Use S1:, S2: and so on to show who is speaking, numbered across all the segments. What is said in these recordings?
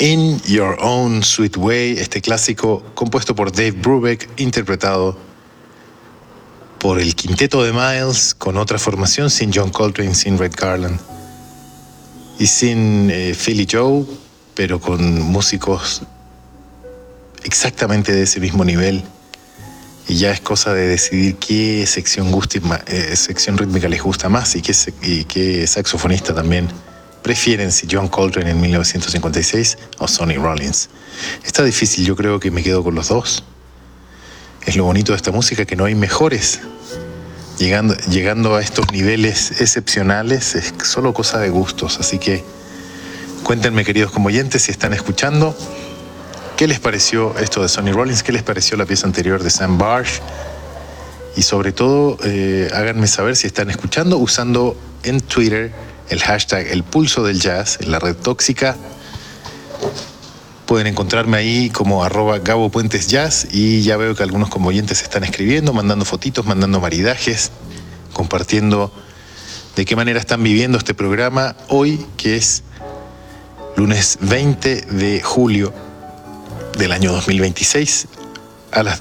S1: In Your Own Sweet Way, este clásico compuesto por Dave Brubeck, interpretado por el quinteto de Miles, con otra formación, sin John Coltrane, sin Red Garland y sin Philly Joe, pero con músicos exactamente de ese mismo nivel. Y ya es cosa de decidir qué sección rítmica les gusta más y qué saxofonista también prefieren, si John Coltrane en 1956 o Sonny Rollins. Está difícil, yo creo que me quedo con los dos. Es lo bonito de esta música, que no hay mejores. Llegando a estos niveles excepcionales es solo cosa de gustos. Así que cuéntenme, queridos comoyentes, si están escuchando, ¿qué les pareció esto de Sonny Rollins? ¿Qué les pareció la pieza anterior de Sam Barge? Y sobre todo, háganme saber si están escuchando usando en Twitter el hashtag El Pulso del Jazz, en la red tóxica. Pueden encontrarme ahí como @GaboPuentesJazz, y ya veo que algunos comoyentes están escribiendo, mandando fotitos, mandando maridajes, compartiendo de qué manera están viviendo este programa hoy, que es lunes 20 de julio del año 2026, a las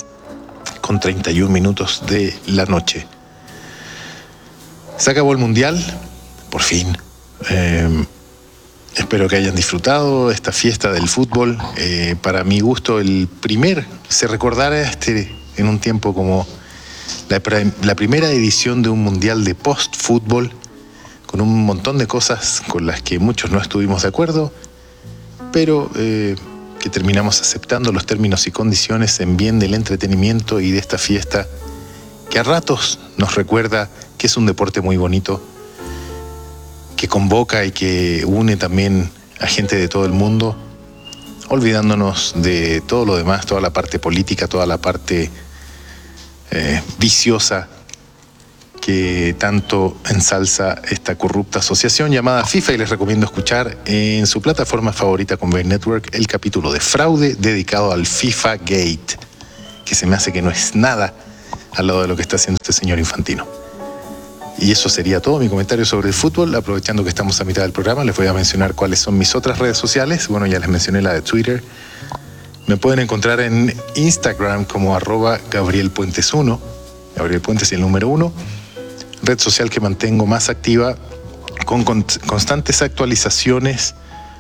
S1: 10:31 de la noche. Se acabó el Mundial, por fin. Espero que hayan disfrutado esta fiesta del fútbol. Para mi gusto, se recordará en un tiempo como la primera edición de un mundial de post-fútbol, con un montón de cosas con las que muchos no estuvimos de acuerdo, pero que terminamos aceptando los términos y condiciones en bien del entretenimiento y de esta fiesta que a ratos nos recuerda que es un deporte muy bonito, que convoca y que une también a gente de todo el mundo, olvidándonos de todo lo demás, toda la parte política, toda la parte viciosa que tanto ensalza esta corrupta asociación llamada FIFA. Y les recomiendo escuchar en su plataforma favorita Convey Network el capítulo de Fraude dedicado al FIFA Gate, que se me hace que no es nada al lado de lo que está haciendo este señor Infantino. Y eso sería todo mi comentario sobre el fútbol. Aprovechando que estamos a mitad del programa, les voy a mencionar cuáles son mis otras redes sociales. Bueno, ya les mencioné la de Twitter. Me pueden encontrar en Instagram como @GabrielPuentes1, Gabriel Puentes y el número 1, red social que mantengo más activa, con constantes actualizaciones,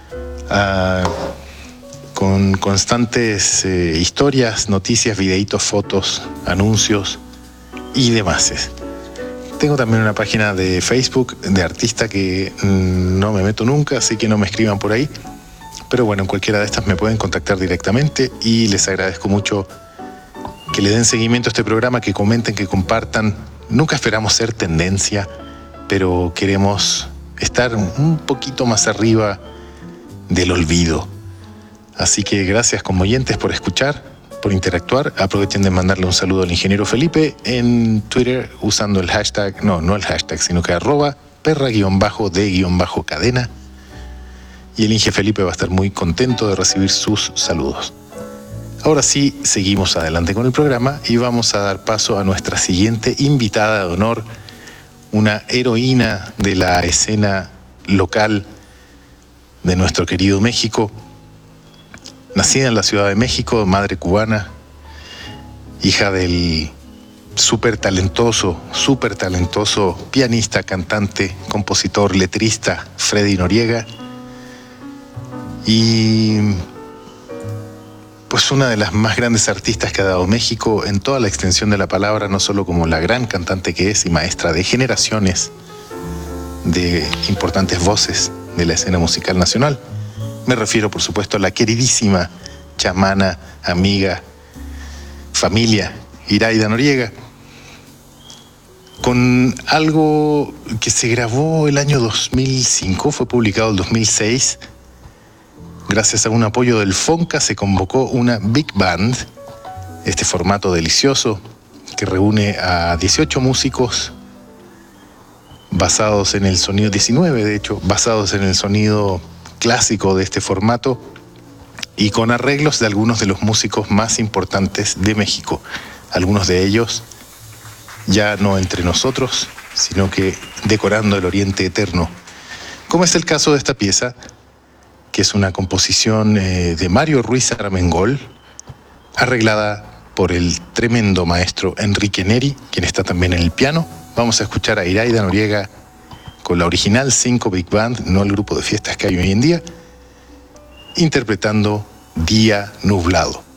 S1: con constantes historias, noticias, videitos, fotos, anuncios y demás. Tengo también una página de Facebook de artista que no me meto nunca, así que no me escriban por ahí. Pero bueno, en cualquiera de estas me pueden contactar directamente, y les agradezco mucho que le den seguimiento a este programa, que comenten, que compartan. Nunca esperamos ser tendencia, pero queremos estar un poquito más arriba del olvido. Así que gracias, comoyentes, por escuchar, por interactuar. Aprovechen de mandarle un saludo al ingeniero Felipe en Twitter usando el hashtag, no el hashtag, sino que @perra_de_cadena. Y el Inge Felipe va a estar muy contento de recibir sus saludos. Ahora sí, seguimos adelante con el programa y vamos a dar paso a nuestra siguiente invitada de honor, una heroína de la escena local de nuestro querido México. Nacida en la Ciudad de México, madre cubana, hija del súper talentoso pianista, cantante, compositor, letrista Freddy Noriega, y pues una de las más grandes artistas que ha dado México en toda la extensión de la palabra, no solo como la gran cantante que es y maestra de generaciones de importantes voces de la escena musical nacional. Me refiero, por supuesto, a la queridísima chamana, amiga, familia, Iraida Noriega, con algo que se grabó el año 2005, fue publicado el 2006. Gracias a un apoyo del FONCA se convocó una Big Band, este formato delicioso que reúne a 18 músicos basados en el sonido, 19 de hecho, basados en el sonido clásico de este formato, y con arreglos de algunos de los músicos más importantes de México. Algunos de ellos ya no entre nosotros, sino que decorando el Oriente Eterno, como es el caso de esta pieza, que es una composición de Mario Ruiz Armengol, arreglada por el tremendo maestro Enrique Neri, quien está también en el piano. Vamos a escuchar a Iraida Noriega con la original 5 Big Band, no el grupo de fiestas que hay hoy en día, interpretando Día Nublado.